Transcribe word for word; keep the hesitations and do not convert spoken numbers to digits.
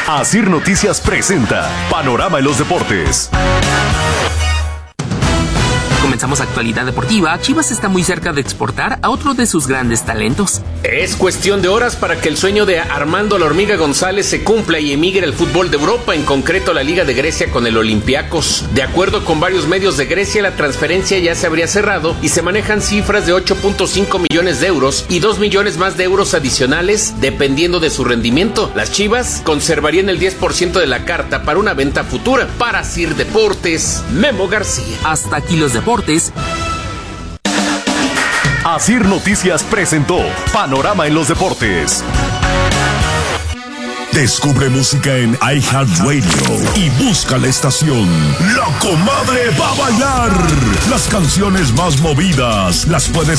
Asir Noticias presenta Panorama en los Deportes. Comenzamos actualidad deportiva. Chivas está muy cerca de exportar a otro de sus grandes talentos. Es cuestión de horas para que el sueño de Armando La Hormiga González se cumpla y emigre al fútbol de Europa, en concreto la Liga de Grecia con el Olympiacos. De acuerdo con varios medios de Grecia, la transferencia ya se habría cerrado y se manejan cifras de ocho punto cinco millones de euros y dos millones más de euros adicionales dependiendo de su rendimiento. Las Chivas conservarían el diez por ciento de la carta para una venta futura. Para Asir Deportes, Memo García. Hasta aquí los deportes. Asir Noticias presentó Panorama en los Deportes. Descubre música en iHeartRadio y busca la estación La Comadre va a bailar. Las canciones más movidas las puedes